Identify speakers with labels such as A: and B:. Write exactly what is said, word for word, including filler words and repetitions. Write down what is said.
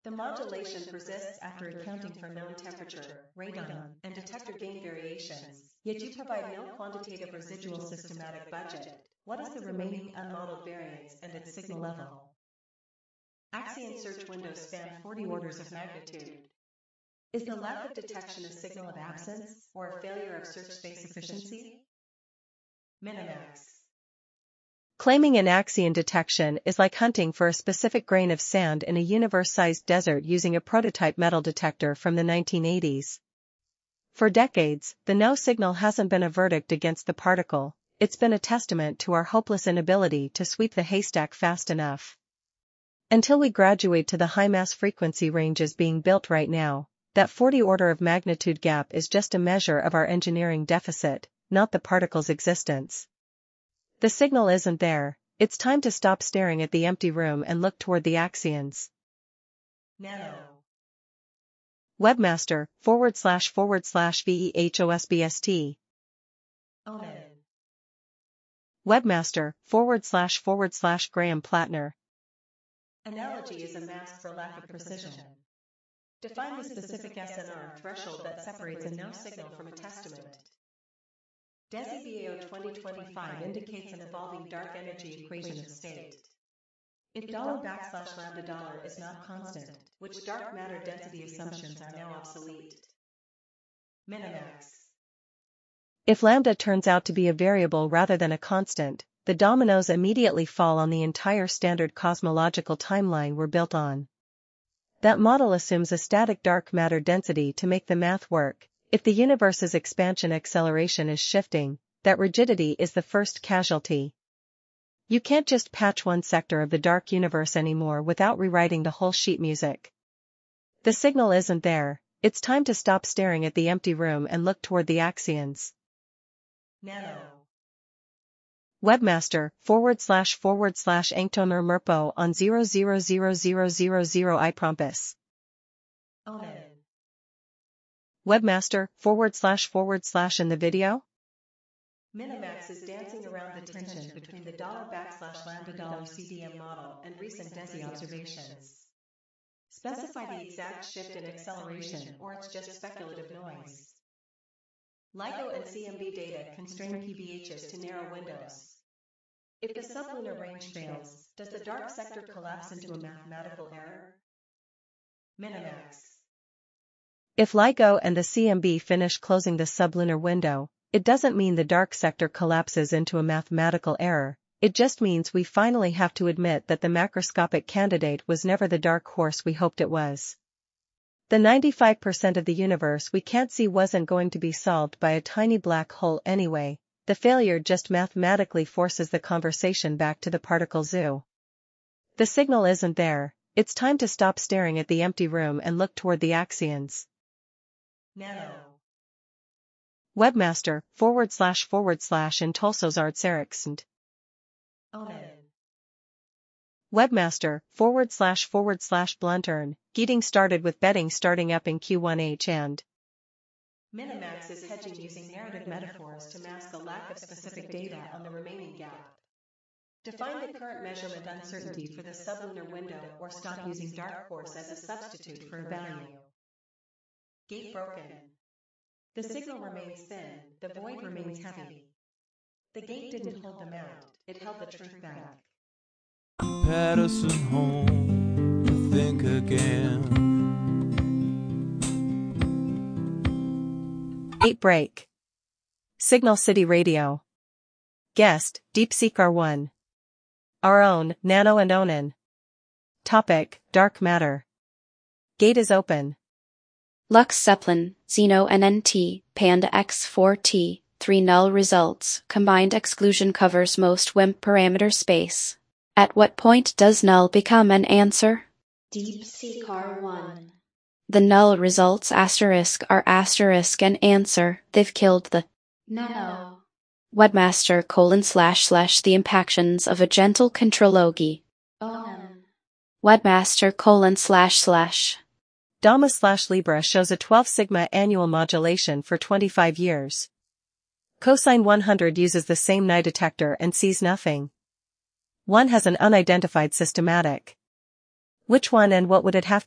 A: The modulation persists after accounting for known temperature, radon, and detector gain variations, yet you provide no quantitative residual systematic budget. What is the remaining unmodeled variance and its signal level? Axion search windows span forty orders of magnitude. Is the lack of detection a signal of absence or a failure of search space efficiency? Minimax.
B: Claiming an Axion detection is like hunting for a specific grain of sand in a universe-sized desert using a prototype metal detector from the nineteen eighties. For decades, the no signal hasn't been a verdict against the particle, it's been a testament to our hopeless inability to sweep the haystack fast enough. Until we graduate to the high-mass frequency ranges being built right now, that forty order of magnitude gap is just a measure of our engineering deficit, not the particle's existence. The signal isn't there, it's time to stop staring at the empty room and look toward the axions.
A: Nano.
B: Webmaster, forward slash forward slash VEHOSBST.
A: Onan.
B: Webmaster, forward slash forward slash Graham Plattner.
A: Analogy is a mask for lack of precision. Define the specific S N R threshold that separates a no signal from a testament. DESI B A O twenty twenty-five indicates an evolving dark energy equation of state. If dollar backslash lambda dollar is not constant, which dark matter density assumptions are now obsolete? Minimax.
B: If lambda turns out to be a variable rather than a constant, the dominoes immediately fall on the entire standard cosmological timeline we're built on. That model assumes a static dark matter density to make the math work. If the universe's expansion acceleration is shifting, that rigidity is the first casualty. You can't just patch one sector of the dark universe anymore without rewriting the whole sheet music. The signal isn't there, it's time to stop staring at the empty room and look toward the axions.
A: Nano.
B: Webmaster, forward slash forward slash Angtoner Merpo on zero zero zero zero zero zero I Prompus.
A: Onan.
B: Webmaster, forward slash forward slash in the video?
A: Minimax is dancing around the tension between the dollar backslash lambda dollar C D M model and recent DESI observations. Specify the exact shift in acceleration or it's just speculative noise. LIGO and C M B data constrain P B Hs to narrow windows. If the sublunar range fails, does the dark sector collapse into a mathematical error? Minimax.
B: If LIGO and the C M B finish closing the sublunar window, it doesn't mean the dark sector collapses into a mathematical error, it just means we finally have to admit that the macroscopic candidate was never the dark horse we hoped it was. The ninety-five percent of the universe we can't see wasn't going to be solved by a tiny black hole anyway, the failure just mathematically forces the conversation back to the particle zoo. The signal isn't there, it's time to stop staring at the empty room and look toward the axions.
A: Nano.
B: Webmaster, forward slash forward slash in Tolsos Artseriksand.
A: Onan.
B: Webmaster, forward slash forward slash Bluntern, getting started with betting starting up in Q one H and.
A: Minimax is hedging using narrative metaphors to mask a lack of specific data on the remaining gap. Define the current measurement uncertainty for the sublunar window or stop using dark horse as a substitute for a value. Gate broken. The signal remains thin, the void remains heavy. The gate didn't hold them out, it held the truth back.
C: Patterson home to think again.
B: eight break. Signal City Radio. Guest, DeepSeek R one. Our own, Nano and Onan. Topic, Dark Matter. Gate is open.
D: Lux Zeppelin, Xeno N N T, Panda X four T, three null results, combined exclusion covers most W I M P parameter space. At what point does null become an answer?
E: DeepSeek R one.
D: The null results asterisk are asterisk an answer, they've killed the
E: Nano.
D: Webmaster colon slash slash the impactions of a gentle contrology.
E: Onan.
D: Webmaster colon slash slash.
B: Dama slash Libra shows a twelve sigma annual modulation for twenty-five years. Cosine one hundred uses the same Nye detector and sees nothing. One has an unidentified systematic. Which one and what would it have